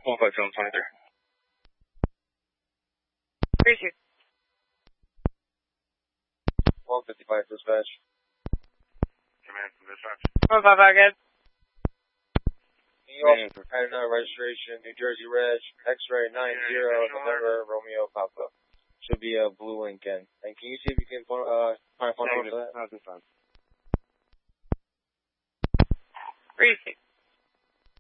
1 film 23. Appreciate 155 dispatch. Command from dispatch. 155 again. New York, registration, New Jersey Reg, X-ray 90, November, Romeo Papa. Should be a blue Lincoln. And can you see if you can find a phone number for that? Not this time. Appreciate